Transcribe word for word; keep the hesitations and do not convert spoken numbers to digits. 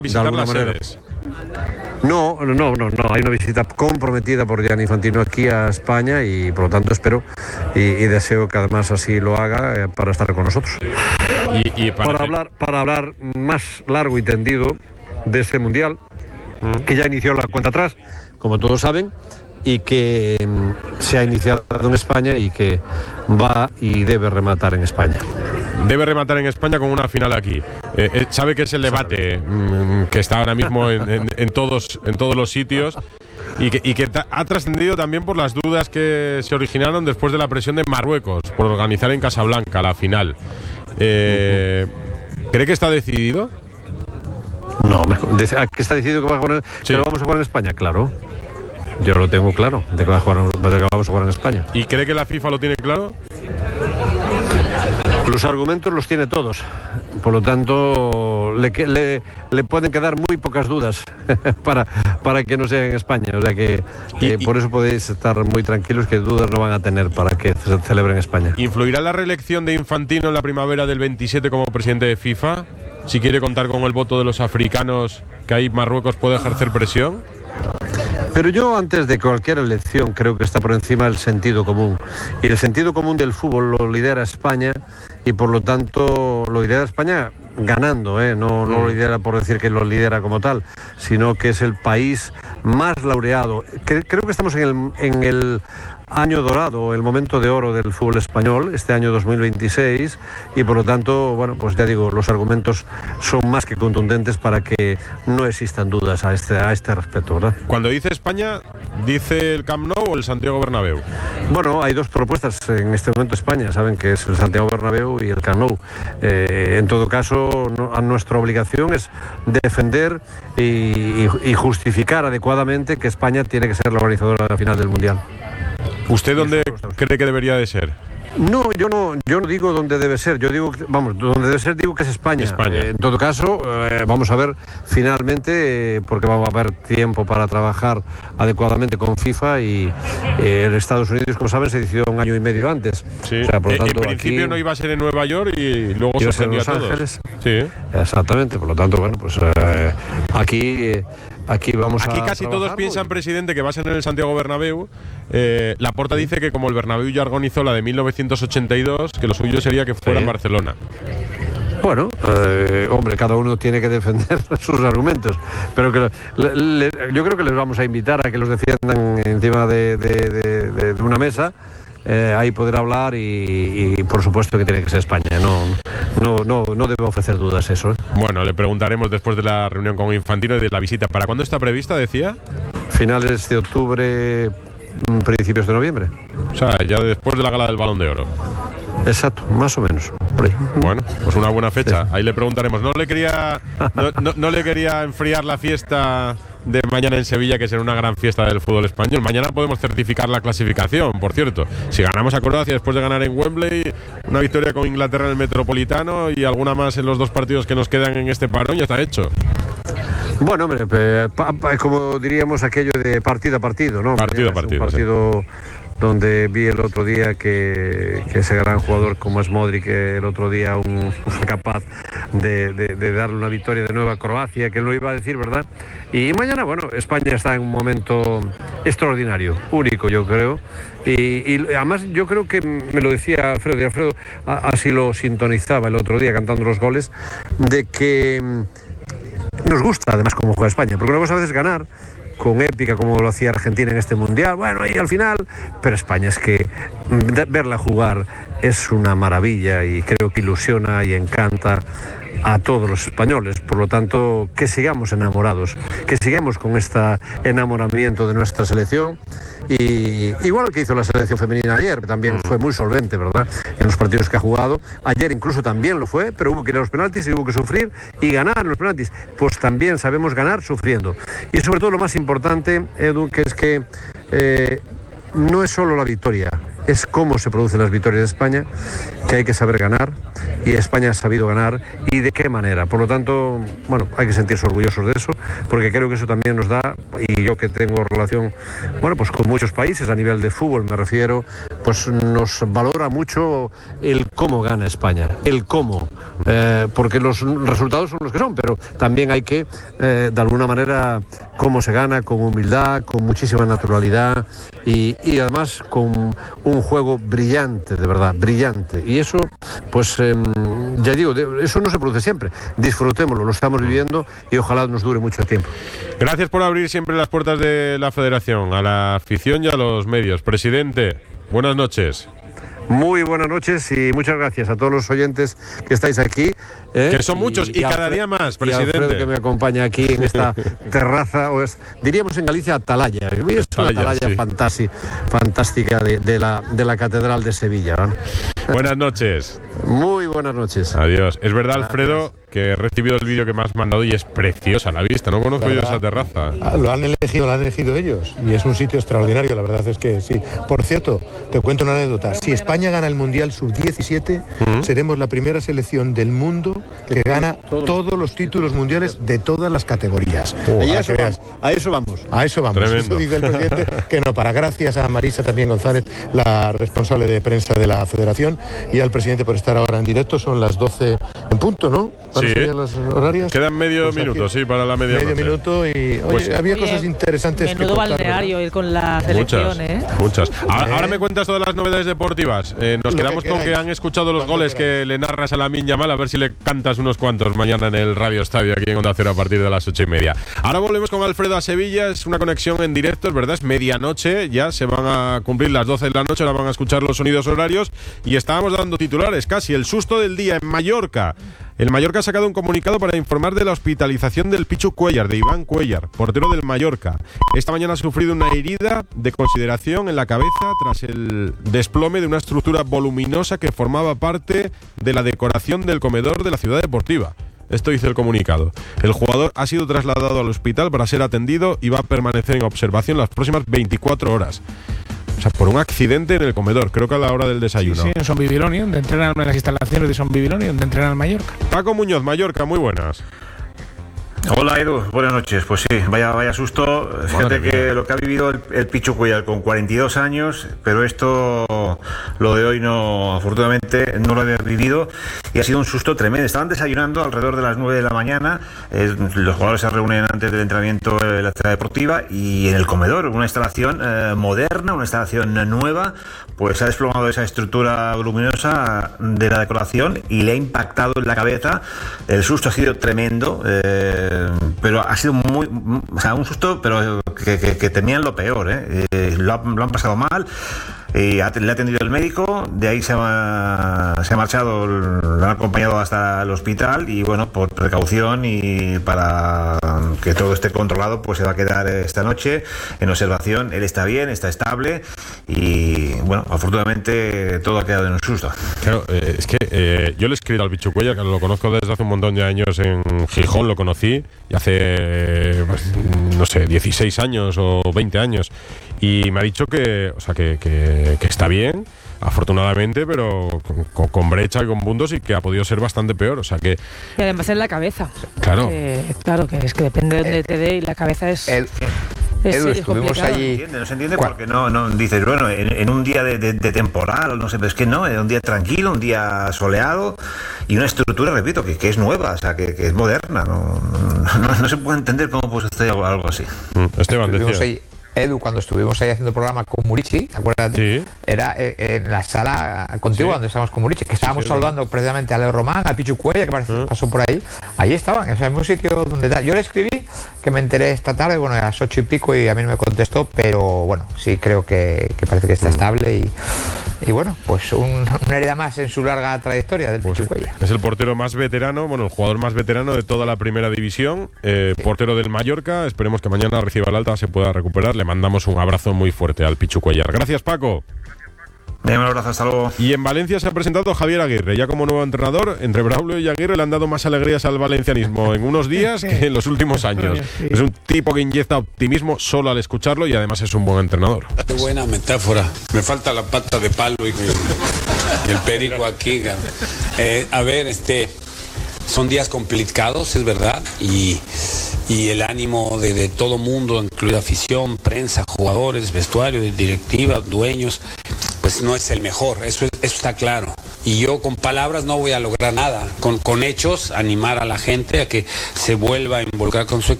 visitar las sedes. No, no, no, no. Hay una visita comprometida por Gianni Infantino aquí a España y por lo tanto espero y, y deseo que además así lo haga eh, para estar con nosotros. Y, y para, para hablar, para hablar más largo y tendido de este mundial que ya inició la cuenta atrás, como todos saben, y que mm, se ha iniciado en España y que va y debe rematar en España. Debe rematar en España con una final aquí. Eh, eh, sabe que es el debate mmm, que está ahora mismo en, en, en, todos, en todos los sitios y que, y que ha trascendido también por las dudas que se originaron después de la presión de Marruecos por organizar en Casablanca la final. Eh, ¿Cree que está decidido? No, ¿que está decidido que, va a jugar, sí. que lo vamos a jugar en España? Claro. Yo lo tengo claro, de que, va a jugar, de que vamos a jugar en España. ¿Y cree que la FIFA lo tiene claro? Los argumentos los tiene todos, por lo tanto le, le, le pueden quedar muy pocas dudas para, para que no sea en España, o sea que y, eh, y, por eso podéis estar muy tranquilos que dudas no van a tener para que se celebre en España. ¿Influirá la reelección de Infantino en la primavera del veintisiete como presidente de FIFA? Si quiere contar con el voto de los africanos, que ahí Marruecos puede ejercer presión. Pero yo, antes de cualquier elección, creo que está por encima el sentido común. Y el sentido común del fútbol lo lidera España y, por lo tanto, lo lidera España ganando, ¿eh? No, no lo lidera por decir que lo lidera como tal, sino que es el país más laureado. Creo que estamos en el, en el año dorado, el momento de oro del fútbol español, este año dos mil veintiséis, y por lo tanto, bueno, pues ya digo, los argumentos son más que contundentes para que no existan dudas a este, a este respecto, ¿verdad? Cuando dice España, ¿dice el Camp Nou o el Santiago Bernabéu? Bueno, hay dos propuestas en este momento España, saben que es el Santiago Bernabéu y el Camp Nou. Eh, en todo caso, no, a nuestra obligación es defender y, y, y justificar adecuadamente que España tiene que ser la organizadora de la final del Mundial. ¿Usted dónde cree que debería de ser? No, yo no, yo no digo dónde debe ser, yo digo, vamos, donde debe ser digo que es España. España. Eh, en todo caso, eh, vamos a ver finalmente, eh, porque vamos a haber tiempo para trabajar adecuadamente con FIFA y eh, en Estados Unidos, como saben, se decidió un año y medio antes. Sí. O sea, por lo tanto, en principio aquí no iba a ser en Nueva York y luego se sorprendió a todos. Ángeles. Sí. Exactamente, por lo tanto, bueno, pues eh, aquí... Eh, Aquí vamos Aquí a casi todos piensan, presidente, que va a ser en el Santiago Bernabéu. Eh, Laporta dice que como el Bernabéu ya organizó la de mil novecientos ochenta y dos, que lo suyo sería que fuera sí. en Barcelona. Bueno, eh, hombre, cada uno tiene que defender sus argumentos, pero que le, le, yo creo que les vamos a invitar a que los defiendan encima de, de, de, de, de una mesa. Eh, ahí poder hablar y, y por supuesto que tiene que ser España, no, no, no, no debe ofrecer dudas eso, ¿eh? Bueno, le preguntaremos después de la reunión con Infantino y de la visita. ¿Para cuándo está prevista, decía? Finales de octubre, principios de noviembre. O sea, ya después de la gala del Balón de Oro. Exacto, más o menos. Por ahí. Bueno, pues una buena fecha. Ahí le preguntaremos. No le quería, no, no, no le quería enfriar la fiesta de mañana en Sevilla, que será una gran fiesta del fútbol español. Mañana podemos certificar la clasificación, por cierto. Si ganamos a Croacia después de ganar en Wembley, una victoria con Inglaterra en el Metropolitano y alguna más en los dos partidos que nos quedan en este parón, ya está hecho. Bueno, hombre, pa, pa, como diríamos aquello de partido a partido, ¿no? Partido a partido. Un partido... Sí. Donde vi el otro día que, que ese gran jugador como es Modric, que el otro día un, fue capaz de, de, de darle una victoria de nuevo a Croacia, que él lo iba a decir, ¿verdad? Y mañana, bueno, España está en un momento extraordinario, único, yo creo. Y, y además yo creo que me lo decía Alfredo, y Alfredo así lo sintonizaba el otro día cantando los goles, de que nos gusta además cómo juega España, porque una cosa a veces ganar con épica como lo hacía Argentina en este Mundial, bueno, y al final, pero España es que verla jugar es una maravilla y creo que ilusiona y encanta a todos los españoles, por lo tanto que sigamos enamorados, que sigamos con este enamoramiento de nuestra selección y igual que hizo la selección femenina ayer, que también fue muy solvente, ¿verdad?, en los partidos que ha jugado, ayer incluso también lo fue, pero hubo que ir a los penaltis y hubo que sufrir y ganar en los penaltis, pues también sabemos ganar sufriendo y sobre todo lo más importante, Edu, que es que eh, no es solo la victoria, es cómo se producen las victorias de España, que hay que saber ganar, y España ha sabido ganar, y de qué manera. Por lo tanto, bueno, hay que sentirse orgullosos de eso, porque creo que eso también nos da, y yo que tengo relación, bueno, pues con muchos países a nivel de fútbol, me refiero, pues nos valora mucho el cómo gana España, el cómo, eh, porque los resultados son los que son, pero también hay que, eh, de alguna manera, cómo se gana, con humildad, con muchísima naturalidad y, y además con un juego brillante, de verdad, brillante. Y eso, pues, eh, ya digo, eso no se produce siempre. Disfrutémoslo, lo estamos viviendo y ojalá nos dure mucho tiempo. Gracias por abrir siempre las puertas de la Federación, a la afición y a los medios. Presidente, buenas noches. Muy buenas noches y muchas gracias a todos los oyentes que estáis aquí. ¿eh? Que son muchos y, y cada Alfred, día más, presidente. Y Alfredo, que me acompaña aquí en esta terraza, o es, diríamos en Galicia, atalaya. Es una atalaya, atalaya sí. fantasi, fantástica de, de, la, de la Catedral de Sevilla. ¿no? Buenas noches. Muy buenas noches. Adiós. Es verdad, Alfredo, que he recibido el vídeo que me has mandado y es preciosa la vista. No conozco yo esa terraza. Lo han elegido, lo han elegido ellos y es un sitio extraordinario, la verdad es que sí. Por cierto, te cuento una anécdota. Si España gana el Mundial sub diecisiete, uh-huh. seremos la primera selección del mundo que gana todos los títulos mundiales de todas las categorías. Uh, a, eso vamos, a eso vamos. A eso vamos. Tremendo. Eso dice el presidente que no para. Gracias a Marisa también González, la responsable de prensa de la Federación, y al presidente por estar ahora en directo. Son las doce en punto, ¿no? Sí. Las horarias. Quedan medio pues minuto, sí, para la media Medio noche. minuto y oye, pues, había oye, cosas interesantes. Menudo que contar, balneario ¿verdad? Ir con la selección, muchas, ¿eh? Muchas. Ahora, ¿Eh? ahora me cuentas todas las novedades deportivas. Eh, nos Lo quedamos que con queráis. que han escuchado los goles que le narras a Lamine Yamal, a ver si le cantas unos cuantos mañana en el Radio Estadio aquí en Onda Cero a partir de las ocho y media. Ahora volvemos con Alfredo a Sevilla, es una conexión en directo, es verdad, es medianoche, ya se van a cumplir las doce de la noche, ahora van a escuchar los sonidos horarios y estábamos dando titulares casi, el susto del día en Mallorca. El Mallorca ha sacado un comunicado para informar de la hospitalización del Pichu Cuéllar, de Iván Cuéllar, portero del Mallorca. Esta mañana ha sufrido una herida de consideración en la cabeza tras el desplome de una estructura voluminosa que formaba parte de la decoración del comedor de la ciudad deportiva. Esto dice el comunicado. El jugador ha sido trasladado al hospital para ser atendido y va a permanecer en observación las próximas veinticuatro horas. O sea, por un accidente en el comedor, creo que a la hora del desayuno. Sí, sí, en Son Bibiloni, donde entrenan en las instalaciones de Son Bibiloni, donde entrenan el Mallorca. Paco Muñoz, Mallorca, muy buenas. Hola Edu, buenas noches. Pues sí, vaya vaya susto. Fíjate Madre que mía. lo que ha vivido el, el Pichu Cuéllar con cuarenta y dos años, pero esto, lo de hoy no, afortunadamente no lo había vivido y ha sido un susto tremendo. Estaban desayunando alrededor de las nueve de la mañana, eh, los jugadores se reúnen antes del entrenamiento en la ciudad deportiva y en el comedor, una instalación eh, moderna, una instalación nueva, pues se ha desplomado esa estructura voluminosa de la decoración y le ha impactado en la cabeza. El susto ha sido tremendo. Eh, pero ha sido muy, o sea, un susto, pero que, que, que temían lo peor, ¿eh? Eh, lo, ha, lo han pasado mal. Y ha, le ha atendido el médico, de ahí se ha, se ha marchado, lo han acompañado hasta el hospital y bueno, por precaución y para que todo esté controlado, pues se va a quedar esta noche en observación. Él está bien, está estable y bueno, afortunadamente todo ha quedado en un susto. Claro, eh, es que eh, yo le he escrito al Pichu Cuéllar, que lo conozco desde hace un montón de años en Gijón, lo conocí, y hace, pues, no sé, dieciséis años o veinte años. Y me ha dicho que, o sea, que, que, que está bien, afortunadamente, pero con, con brecha y con puntos y que ha podido ser bastante peor. O sea que. Y además en la cabeza. Claro. Eh, claro, que es que depende de donde te dé y la cabeza es. El, es Edu, estuvimos allí. No se entiende, no se entiende porque no, no dices, bueno, en, en un día de, de, de temporal, no sé, pero es que no, en un día tranquilo, un día soleado y una estructura, repito, que, que es nueva, o sea, que, que es moderna. No, no, no se puede entender cómo puede suceder algo, algo así. Esteban, decía. Ahí, Edu, cuando estuvimos ahí haciendo el programa con Murici, ¿te acuerdas? Sí. Era eh, en la sala contigua, sí, donde estábamos con Murici, que estábamos sí, sí, saludando sí. precisamente a Leo Román, a Pichu Cuéllar, que parece, ¿Eh? pasó por ahí. Ahí estaban, o sea, en un sitio donde tal. Yo le escribí, que me enteré esta tarde, bueno, a las ocho y pico, y a mí no me contestó, pero bueno, sí creo que, que parece que está mm. estable y, y bueno, pues un, una herida más en su larga trayectoria del pues Pichu Cuéllar. Es el portero más veterano, bueno, el jugador más veterano de toda la primera división, eh, sí. portero del Mallorca. Esperemos que mañana reciba el alta, se pueda recuperar. Le mandamos un abrazo muy fuerte al Pichu Cuéllar. Gracias, Paco. Un abrazo, hasta luego. Y en Valencia se ha presentado Javier Aguirre, ya como nuevo entrenador. Entre Braulio y Aguirre le han dado más alegrías al valencianismo en unos días que en los últimos años. Es un tipo que inyecta optimismo solo al escucharlo y además es un buen entrenador. Qué buena metáfora. Me falta la pata de palo y, y el perico aquí. Eh, a ver, este, son días complicados, es verdad, y y el ánimo de, de todo mundo, incluida afición, prensa, jugadores, vestuario, directiva, dueños, pues pues no es el mejor, eso, es, eso está claro. Y yo con palabras no voy a lograr nada, con, con hechos animar a la gente a que se vuelva a involucrar con su equipo.